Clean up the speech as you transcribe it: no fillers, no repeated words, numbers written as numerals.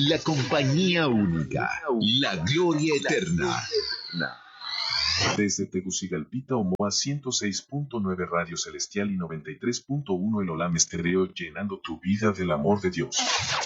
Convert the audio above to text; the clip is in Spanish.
la compañía única, la gloria eterna. Desde Tegucigalpita, Omoa 106.9 Radio Celestial y 93.1 El Olam Estéreo, llenando tu vida del amor de Dios.